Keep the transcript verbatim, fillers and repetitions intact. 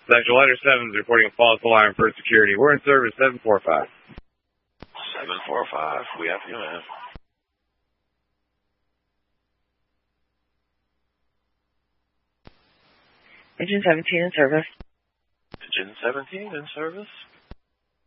Section Letter seven is reporting a false alarm for security. We're in service seven four five. seven four five, we have you, man. Engine seventeen in service. Engine seventeen in service.